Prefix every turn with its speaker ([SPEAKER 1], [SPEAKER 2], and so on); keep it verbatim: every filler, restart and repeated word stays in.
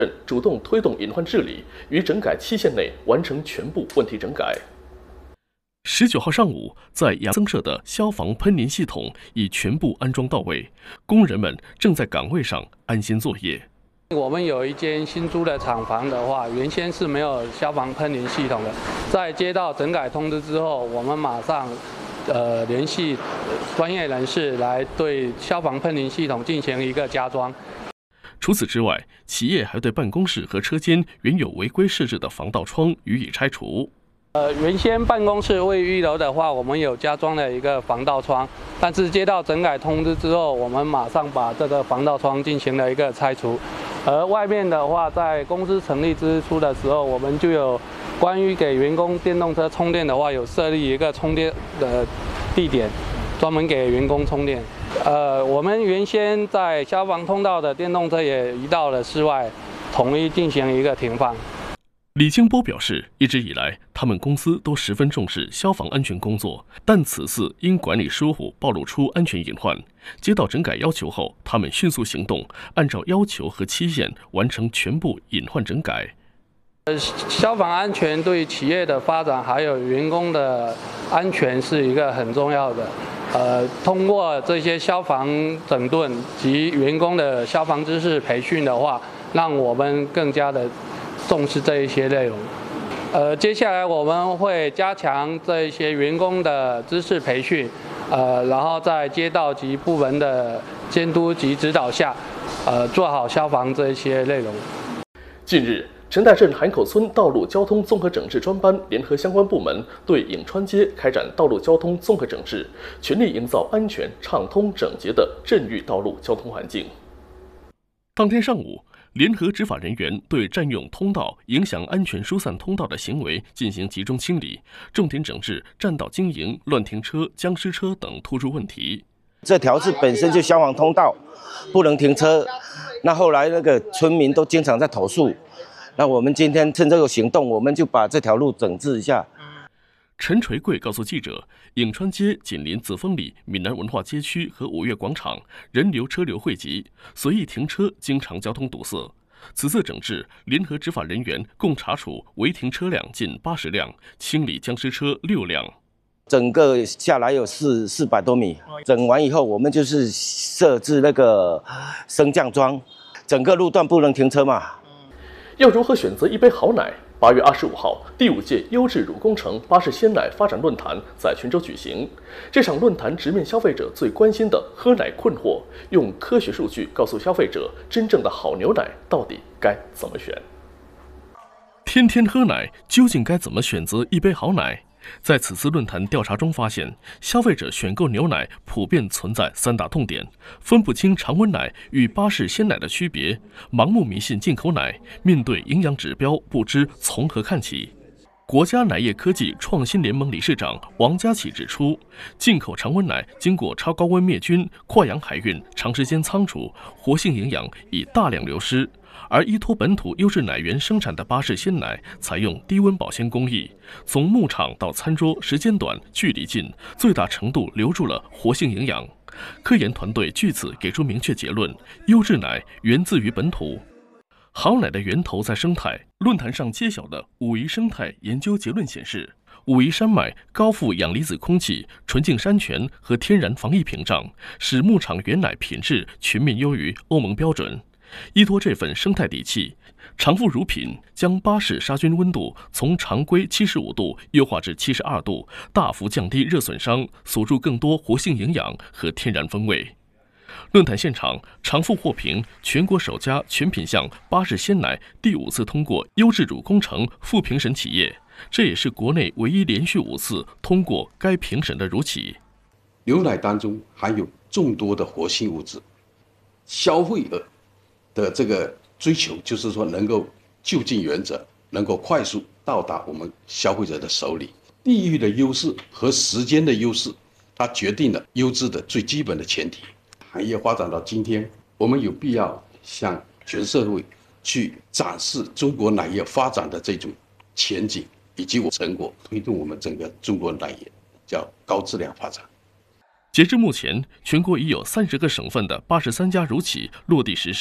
[SPEAKER 1] 主动推动隐患治理，于整改期限内完成全部问题整改。十九号上午，在杨增设的消防喷淋系统已全部安装到位，工人们正在岗位上安心作业。
[SPEAKER 2] 我们有一间新租的厂房的话，原先是没有消防喷淋系统的，在接到整改通知之后，我们马上呃联系专业人士来对消防喷淋系统进行一个加装。
[SPEAKER 1] 除此之外，企业还对办公室和车间原有违规设置的防盗窗予以拆除。
[SPEAKER 2] 呃，原先办公室位于一楼的话，我们有加装了一个防盗窗，但是接到整改通知之后，我们马上把这个防盗窗进行了一个拆除。而外面的话，在公司成立之初的时候，我们就有关于给员工电动车充电的话，有设立一个充电的地点，专门给员工充电。呃，我们原先在消防通道的电动车也移到了室外，统一进行一个停放。
[SPEAKER 1] 李金波表示，一直以来，他们公司都十分重视消防安全工作，但此次因管理疏忽暴露出安全隐患。接到整改要求后，他们迅速行动，按照要求和期限完成全部隐患整改。
[SPEAKER 2] 呃，消防安全对企业的发展还有员工的安全是一个很重要的。呃，通过这些消防整顿及员工的消防知识培训的话，让我们更加的重视这一些内容。呃，接下来我们会加强这一些员工的知识培训，呃，然后在街道及部门的监督及指导下，呃，做好消防这一些内容。
[SPEAKER 1] 近日，陈代镇韩口村道路交通综合整治专班联合相关部门对颍川街开展道路交通综合整治，全力营造安全、畅通、整洁的镇域道路交通环境。当天上午，联合执法人员对占用通道、影响安全疏散通道的行为进行集中清理，重点整治占道经营、乱停车、僵尸车等突出问题。
[SPEAKER 3] 这条是本身就消防通道，不能停车。那后来那个村民都经常在投诉，那我们今天趁这个行动，我们就把这条路整治一下。
[SPEAKER 1] 陈垂贵告诉记者，颍川街紧邻紫峰里闽南文化街区和五月广场，人流车流汇集，随意停车经常交通堵塞。此次整治，联合执法人员共查处违停车辆近八十辆，清理僵尸车六辆。
[SPEAKER 3] 整个下来有四四百多米，整完以后，我们就是设置那个升降桩，整个路段不能停车嘛。
[SPEAKER 1] 要如何选择一杯好奶？八月二十五号，第五届优质乳工程巴氏鲜奶发展论坛在泉州举行。这场论坛直面消费者最关心的喝奶困惑，用科学数据告诉消费者真正的好牛奶到底该怎么选。天天喝奶，究竟该怎么选择一杯好奶？在此次论坛调查中发现，消费者选购牛奶普遍存在三大痛点：分不清常温奶与巴氏鲜奶的区别，盲目迷信进口奶，面对营养指标不知从何看起。国家奶业科技创新联盟理事长王家启指出，进口常温奶经过超高温灭菌、跨洋海运、长时间仓储，活性营养已大量流失。而依托本土优质奶源生产的巴氏鲜奶，采用低温保鲜工艺，从牧场到餐桌时间短、距离近，最大程度留住了活性营养。科研团队据此给出明确结论：优质奶源自于本土。好奶的源头在生态。论坛上揭晓的武夷生态研究结论显示，武夷山脉高富氧离子空气、纯净山泉和天然防疫屏障，使牧场原奶品质全面优于欧盟标准。依托这份生态底气，长富乳品将巴氏杀菌温度从常规七十五度优化至七十二度，大幅降低热损伤，锁住更多活性营养和天然风味。论坛现场，长富获评全国首家全品项巴氏鲜奶第五次通过优质乳工程副评审企业，这也是国内唯一连续五次通过该评审的乳企。
[SPEAKER 4] 牛奶当中含有众多的活性物质，消费者的这个追求就是说能够就近原则，能够快速到达我们消费者的手里。地域的优势和时间的优势，它决定了优质的最基本的前提。行业发展到今天，我们有必要向全社会去展示中国奶业发展的这种前景以及我成果，推动我们整个中国奶业叫高质量发展。
[SPEAKER 1] 截至目前，全国已有三十个省份的八十三家乳企落地实施